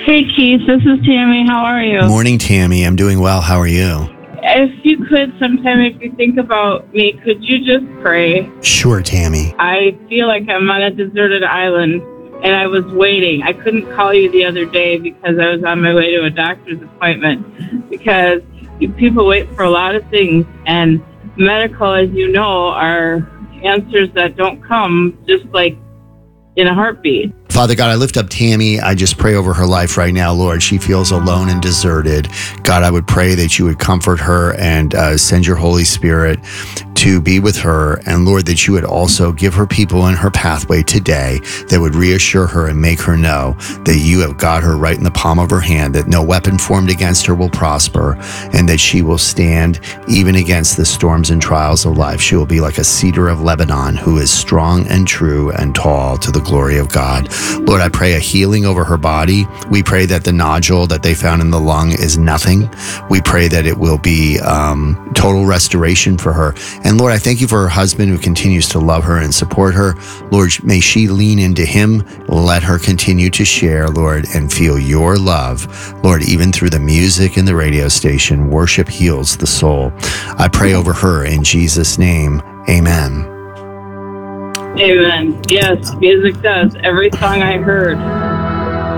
Hey, Keith, this is Tammy. How are you? Morning, Tammy. I'm doing well. How are you? If you could, sometime if you think about me, could you just pray? Sure, Tammy. I feel like I'm on a deserted island, and I was waiting. I couldn't call you the other day because I was on my way to a doctor's appointment, because people wait for a lot of things, and medical, as you know, are answers that don't come just like in a heartbeat. Father God, I lift up Tammy. I just pray over her life right now, Lord. She feels alone and deserted. God, I would pray that you would comfort her and send your Holy Spirit to be with her. And Lord, that you would also give her people in her pathway today that would reassure her and make her know that you have got her right in the palm of her hand, that no weapon formed against her will prosper, and that she will stand even against the storms and trials of life. She will be like a cedar of Lebanon who is strong and true and tall to the glory of God. Lord, I pray a healing over her body. We pray that the nodule that they found in the lung is nothing. We pray that it will be total restoration for her. And Lord, I thank you for her husband who continues to love her and support her. Lord, may she lean into him. Let her continue to share, Lord, and feel your love. Lord, even through the music and the radio station, worship heals the soul. I pray over her in Jesus' name. Amen. Amen. Yes, music does. Every song I heard